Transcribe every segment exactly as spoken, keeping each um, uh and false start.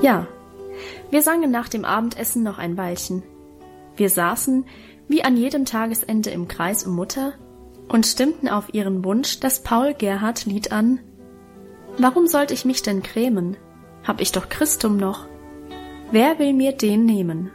Ja, wir sangen nach dem Abendessen noch ein Weilchen. Wir saßen, wie an jedem Tagesende, im Kreis um Mutter und stimmten auf ihren Wunsch das Paul-Gerhardt-Lied an. Warum sollte ich mich denn grämen? Hab ich doch Christum noch. Wer will mir den nehmen?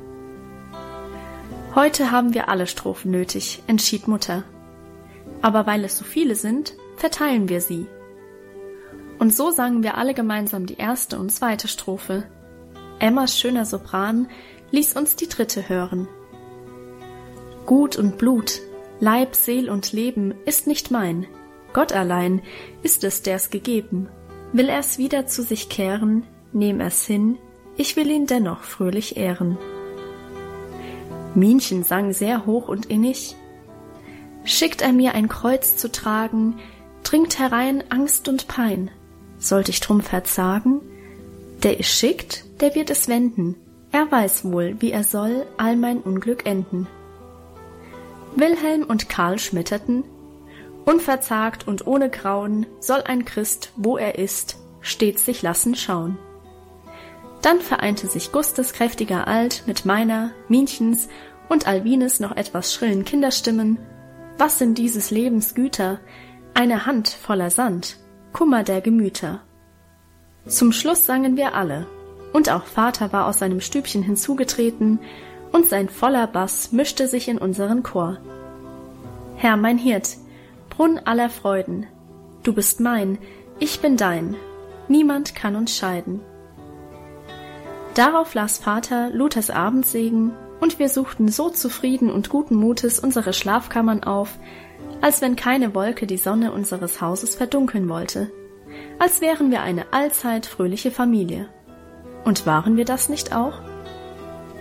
Heute haben wir alle Strophen nötig, entschied Mutter. Aber weil es so viele sind, verteilen wir sie. Und so sangen wir alle gemeinsam die erste und zweite Strophe. Emmas schöner Sopran ließ uns die dritte hören. Gut und Blut, Leib, Seel und Leben ist nicht mein. Gott allein ist es, der's gegeben. Will er's wieder zu sich kehren, nehm er's hin, ich will ihn dennoch fröhlich ehren. Minchen sang sehr hoch und innig. Schickt er mir ein Kreuz zu tragen, dringt herein Angst und Pein. Sollt ich drum verzagen? Der es schickt, der wird es wenden. Er weiß wohl, wie er soll all mein Unglück enden. Wilhelm und Karl schmetterten. Unverzagt und ohne Grauen soll ein Christ, wo er ist, stets sich lassen schauen. Dann vereinte sich Gustes kräftiger Alt mit meiner, Minchens und Alwines noch etwas schrillen Kinderstimmen. Was sind dieses Lebens Güter? Eine Hand voller Sand, Kummer der Gemüter. Zum Schluss sangen wir alle, und auch Vater war aus seinem Stübchen hinzugetreten, und sein voller Bass mischte sich in unseren Chor. Herr, mein Hirt, Brunn aller Freuden, du bist mein, ich bin dein, niemand kann uns scheiden. Darauf las Vater Luthers Abendsegen, und wir suchten so zufrieden und guten Mutes unsere Schlafkammern auf, als wenn keine Wolke die Sonne unseres Hauses verdunkeln wollte, als wären wir eine allzeit fröhliche Familie. Und waren wir das nicht auch?